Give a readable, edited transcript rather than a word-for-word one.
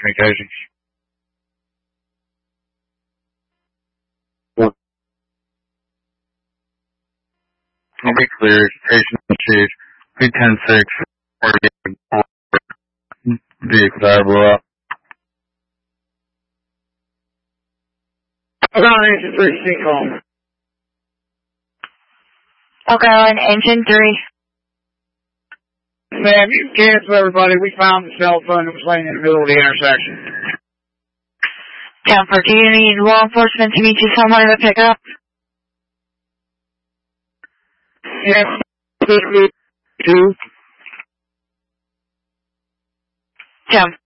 communications. I'll be clear. Station received 310-6, 48, vehicle tire blew up. Engine 3, C call. Okay, Engine 3. Ma'am, you can cancel everybody. We found the cell phone that was laying in the middle of the intersection. Comfort, do you need law enforcement to meet you somewhere to pick up? Yes, 52. Jump.